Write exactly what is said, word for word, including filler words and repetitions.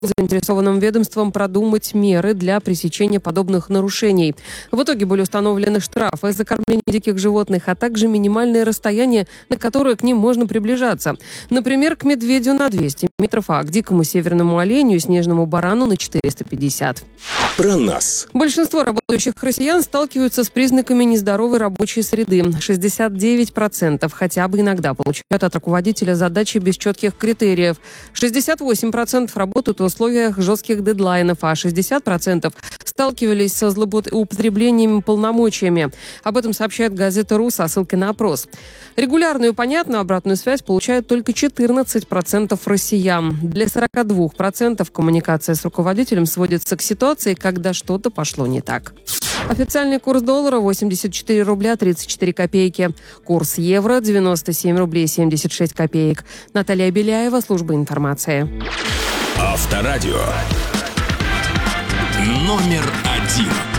заинтересованным ведомствам продумать меры для пресечения подобных нарушений. В итоге были установлены штрафы за кормление диких животных, а также минимальное расстояние, на которое к ним можно приближаться. Например, к медведю на двести метров, а к дикому северному оленю и снежному барану на четыреста пятьдесят. Про нас. Большинство работающих россиян сталкиваются с признаками нездоровой рабочей среды. шестьдесят девять процентов хотя бы иногда получают от руководителя задачи без четких критериев. шестьдесят восемь процентов работают в условиях жестких дедлайнов, а шестьдесят процентов сталкивались со злоупотреблением полномочиями. Об этом сообщает газета «РУ» со ссылкой на опрос. Регулярную и понятную обратную связь получают только четырнадцать процентов россиян. Для сорок два процента коммуникация с руководителем сводится к ситуации, когда что-то пошло не так. Официальный курс доллара восемьдесят четыре рубля тридцать четыре копейки. Курс евро девяносто семь рублей семьдесят шесть копеек. Наталья Беляева, служба информации. Авторадио. Номер один.